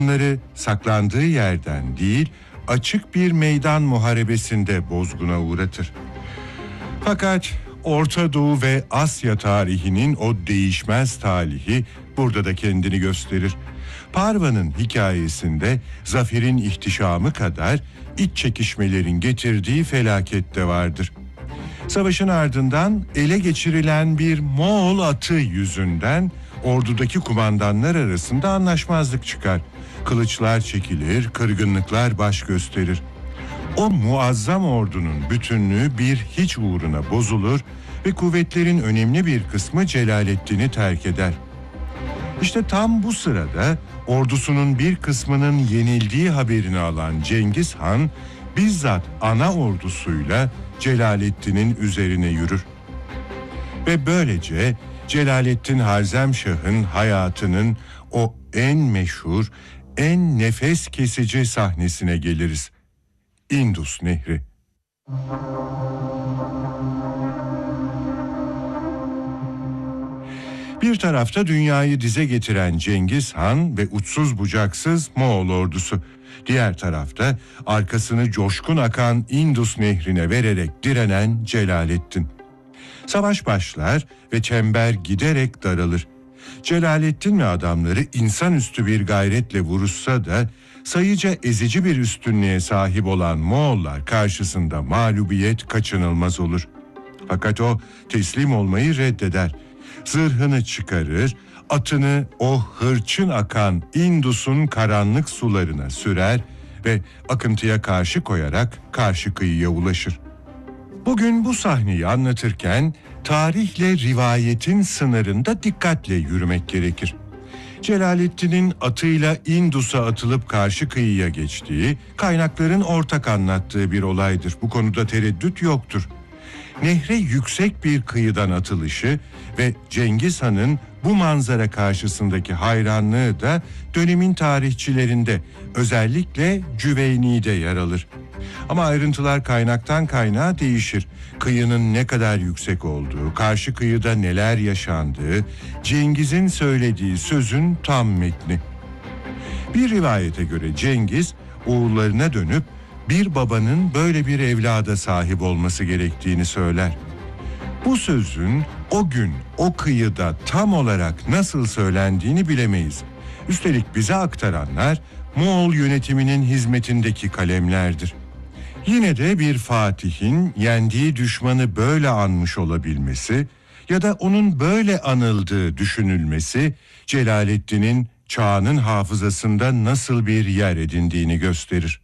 Onları saklandığı yerden değil, açık bir meydan muharebesinde bozguna uğratır. Fakat Orta Doğu ve Asya tarihinin o değişmez talihi burada da kendini gösterir. Parva'nın hikayesinde zaferin ihtişamı kadar iç çekişmelerin getirdiği felaket de vardır. Savaşın ardından ele geçirilen bir Moğol atı yüzünden ordudaki kumandanlar arasında anlaşmazlık çıkar. Kılıçlar çekilir, kırgınlıklar baş gösterir. O muazzam ordunun bütünlüğü bir hiç uğruna bozulur ve kuvvetlerin önemli bir kısmı Celaleddin'i terk eder. İşte tam bu sırada ordusunun bir kısmının yenildiği haberini alan Cengiz Han bizzat ana ordusuyla Celaleddin'in üzerine yürür. Ve böylece Celaleddin Harzemşah'ın hayatının o en meşhur, en nefes kesici sahnesine geliriz. Indus Nehri. Bir tarafta dünyayı dize getiren Cengiz Han ve uçsuz bucaksız Moğol ordusu. Diğer tarafta arkasını coşkun akan Indus Nehri'ne vererek direnen Celaleddin. Savaş başlar ve çember giderek daralır. Celaleddin ve adamları insanüstü bir gayretle vuruşsa da sayıca ezici bir üstünlüğe sahip olan Moğollar karşısında mağlubiyet kaçınılmaz olur. Fakat o teslim olmayı reddeder. Zırhını çıkarır, atını o hırçın akan Indus'un karanlık sularına sürer ve akıntıya karşı koyarak karşı kıyıya ulaşır. Bugün bu sahneyi anlatırken tarihle rivayetin sınırında dikkatle yürümek gerekir. Celaleddin'in atıyla Indus'a atılıp karşı kıyıya geçtiği, kaynakların ortak anlattığı bir olaydır. Bu konuda tereddüt yoktur. Nehre yüksek bir kıyıdan atılışı ve Cengiz Han'ın bu manzara karşısındaki hayranlığı da dönemin tarihçilerinde, özellikle Cüveyni'de yer alır. Ama ayrıntılar kaynaktan kaynağa değişir. Kıyının ne kadar yüksek olduğu, karşı kıyıda neler yaşandığı, Cengiz'in söylediği sözün tam metni. Bir rivayete göre Cengiz oğullarına dönüp bir babanın böyle bir evlada sahip olması gerektiğini söyler. Bu sözün o gün o kıyıda tam olarak nasıl söylendiğini bilemeyiz. Üstelik bize aktaranlar Moğol yönetiminin hizmetindeki kalemlerdir. Yine de bir fatihin yendiği düşmanı böyle anmış olabilmesi ya da onun böyle anıldığı düşünülmesi Celaleddin'in çağının hafızasında nasıl bir yer edindiğini gösterir.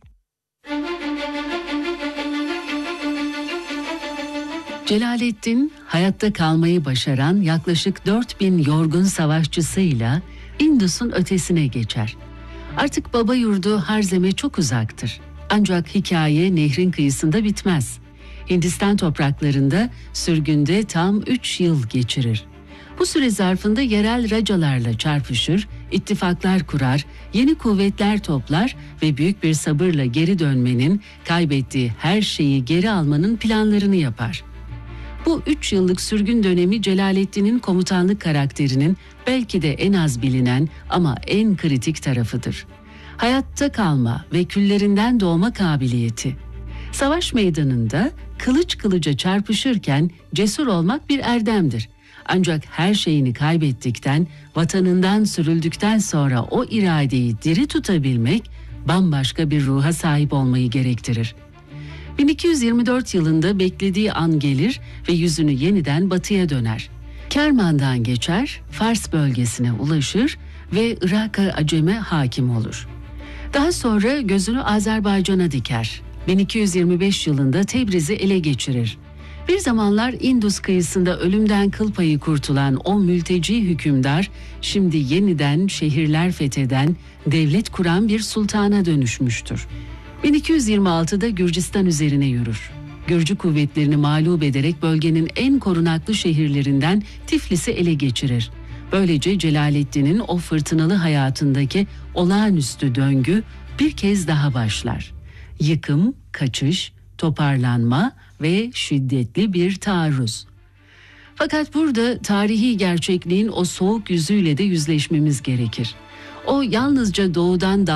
Celaleddin hayatta kalmayı başaran yaklaşık 4000 yorgun savaşçısıyla Indus'un ötesine geçer. Artık baba yurdu Harzem'e çok uzaktır. Ancak hikaye nehrin kıyısında bitmez. Hindistan topraklarında sürgünde tam 3 yıl geçirir. Bu süre zarfında yerel racalarla çarpışır, ittifaklar kurar, yeni kuvvetler toplar ve büyük bir sabırla geri dönmenin, kaybettiği her şeyi geri almanın planlarını yapar. Bu 3 yıllık sürgün dönemi Celaleddin'in komutanlık karakterinin belki de en az bilinen ama en kritik tarafıdır. Hayatta kalma ve küllerinden doğma kabiliyeti. Savaş meydanında kılıç kılıca çarpışırken cesur olmak bir erdemdir. Ancak her şeyini kaybettikten, vatanından sürüldükten sonra o iradeyi diri tutabilmek bambaşka bir ruha sahip olmayı gerektirir. 1224 yılında beklediği an gelir ve yüzünü yeniden batıya döner. Kerman'dan geçer, Fars bölgesine ulaşır ve Irak'a Acem'e hakim olur. Daha sonra gözünü Azerbaycan'a diker. 1225 yılında Tebriz'i ele geçirir. Bir zamanlar Indus kıyısında ölümden kıl payı kurtulan o mülteci hükümdar, şimdi yeniden şehirler fetheden, devlet kuran bir sultana dönüşmüştür. 1226'da Gürcistan üzerine yürür. Gürcü kuvvetlerini mağlup ederek bölgenin en korunaklı şehirlerinden Tiflis'i ele geçirir. Böylece Celaleddin'in o fırtınalı hayatındaki olağanüstü döngü bir kez daha başlar. Yıkım, kaçış, toparlanma ve şiddetli bir taarruz. Fakat burada tarihi gerçekliğin o soğuk yüzüyle de yüzleşmemiz gerekir. O yalnızca doğudan